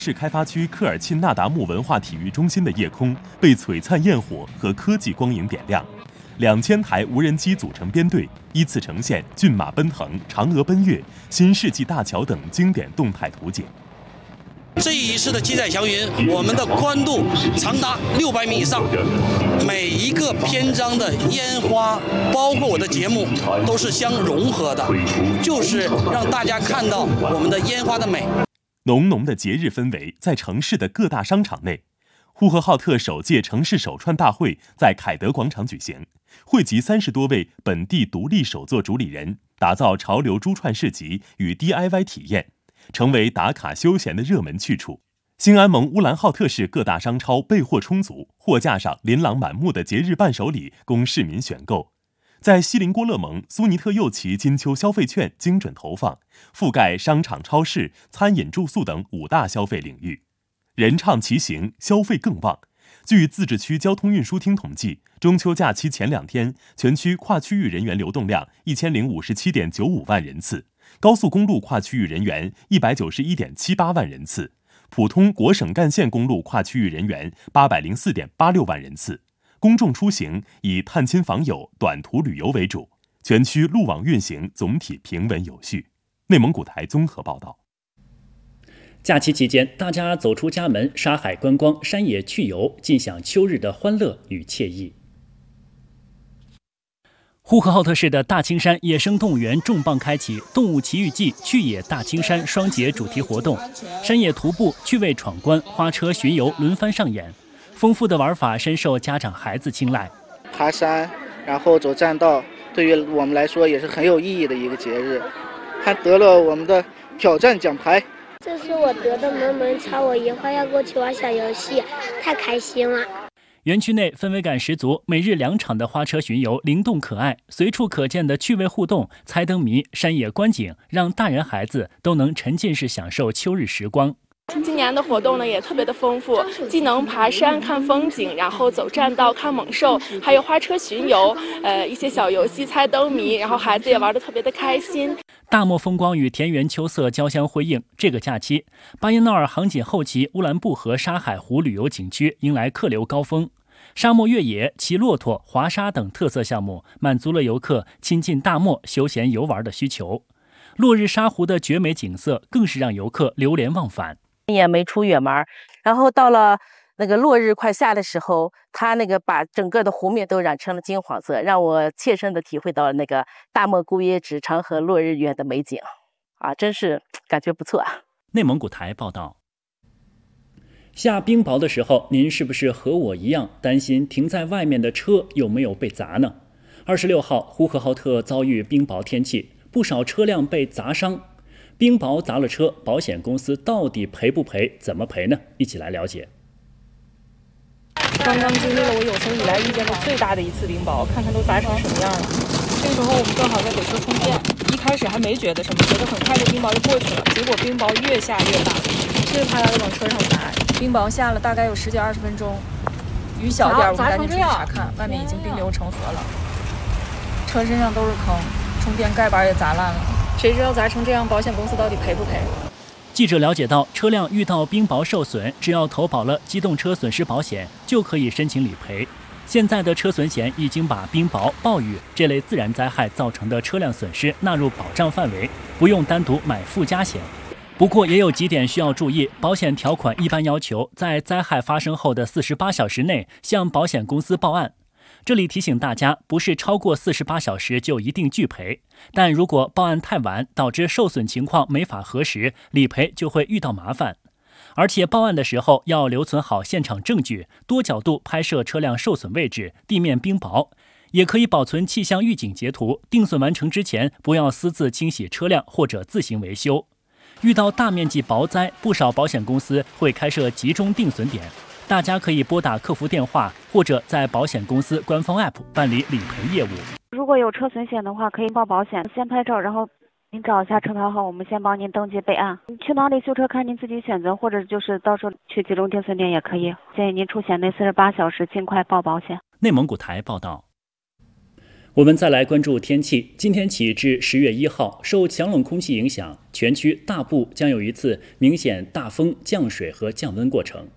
市开发区科尔沁纳达慕文化体育中心的夜空被璀璨焰火和科技光影点亮，2000台无人机组成编队，依次呈现骏马奔腾、嫦娥奔月、新世纪大桥等经典动态图景。 这一次的七彩祥云，我们的宽度长达600米以上，每一个篇章的烟花，包括我的节目，都是相融合的，就是让大家看到我们的烟花的美。 浓浓的节日氛围在城市的各大商场内。呼和浩特首届城市首创大会在凯德广场举行，汇集30多位本地独立手作主理人，打造潮流珠串市集与 DIY 体验，成为打卡休闲的热门去处。兴安盟乌兰浩特市各大商超备货充足，货架上琳琅满目的节日伴手礼供市民选购。在锡林郭勒盟，苏尼特右旗金秋消费券精准投放，覆盖商场、超市、餐饮、住宿等5大消费领域。人畅其行，消费更旺。据自治区交通运输厅统计，中秋假期前2天，全区跨区域人员流动量1057.95万人次，高速公路跨区域人员191.78万人次，普通国省干线公路跨区域人员804.86万人次。公众出行以探亲访友、短途旅游为主，全区路网运行总体平稳有序。内蒙古台综合报道。 假期期间，大家走出家门，沙海观光、山野趣游，尽享秋日的欢乐与惬意。呼和浩特市的大青山野生动物园重磅开启动物奇遇记去野大青山双节主题活动，山野徒步、趣味闯关、花车巡游轮番上演，丰富的玩法深受家长孩子青睐。 爬山，然后走栈道，对于我们来说也是很有意义的一个节日，还得了我们的挑战奖牌。 这是我得的萌萌草，我一会儿要过去玩小游戏，太开心了。 园区内氛围感十足，每日2场的花车巡游灵动可爱，随处可见的趣味互动、猜灯谜、山野观景，让大人孩子都能沉浸式享受秋日时光。 今年的活动呢也特别的丰富，既能爬山看风景，然后走栈道看猛兽，还有花车巡游，一些小游戏猜灯谜，然后孩子也玩得特别的开心。 大漠风光与田园秋色交相辉映，这个假期，巴彦淖尔杭锦后旗乌兰布和沙海湖旅游景区迎来客流高峰。沙漠越野、骑骆驼、滑沙等特色项目，满足了游客亲近大漠、休闲游玩的需求。落日沙湖的绝美景色，更是让游客流连忘返。 也没出远门，然后到了那个落日快下的时候，它那个把整个的湖面都染成了金黄色，让我切身的体会到那个大漠孤椰直、长河落日圆的美景啊，真是感觉不错啊。 内蒙古台报道。下冰雹的时候，您是不是和我一样担心停在外面的车有没有被砸呢？26号，呼和浩特遭遇冰雹天气，不少车辆被砸伤。冰雹砸了车，保险公司到底赔不赔？怎么赔呢？一起来了解。 刚刚经历了我有生以来遇见过最大的一次冰雹，看看都砸成什么样了。这个时候我们正好在给车充电，一开始还没觉得什么，觉得很快这冰雹就过去了。结果冰雹越下越大，噼里啪啦的往车上砸。冰雹下了大概有10几20分钟，雨小点我们赶紧出去查看，外面已经冰流成河了，车身上都是坑，充电盖板也砸烂了。谁知道砸成这样，保险公司到底赔不赔？ 记者了解到，车辆遇到冰雹受损，只要投保了机动车损失保险，就可以申请理赔。现在的车损险已经把冰雹、暴雨这类自然灾害造成的车辆损失纳入保障范围，不用单独买附加险。不过也有几点需要注意，保险条款一般要求在灾害发生后的48小时内向保险公司报案。这里提醒大家，不是超过48小时就一定拒赔，但如果报案太晚，导致受损情况没法核实，理赔就会遇到麻烦。而且报案的时候要留存好现场证据，多角度拍摄车辆受损位置、地面冰雹，也可以保存气象预警截图。定损完成之前，不要私自清洗车辆或者自行维修。遇到大面积雹灾，不少保险公司会开设集中定损点。大家可以拨打客服电话，或者在保险公司官方 App 办理理赔业务。 如果有车损险的话，可以报保险，先拍照，然后您找一下车牌号，我们先帮您登记备案。去哪里修车看您自己选择，或者就是到时候去集中定损点也可以。建议您出险内48小时尽快报保险。 内蒙古台报道。 我们再来关注天气。今天起至10月1号，受强冷空气影响，全区大部将有一次明显大风、降水和降温过程。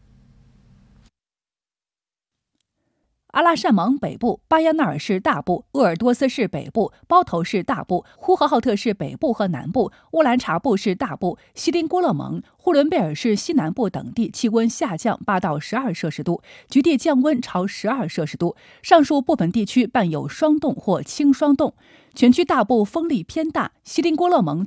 阿拉善盟北部、巴彦淖尔市大部、鄂尔多斯市北部、包头市大部、呼和浩特市北部和南部、乌兰察布市大部、锡林郭勒盟、呼伦贝尔市西南部等地气温下降8到12摄氏度，局地降温超12摄氏度。上述部分地区伴有霜冻或轻霜冻。全区大部风力偏大，锡林郭勒盟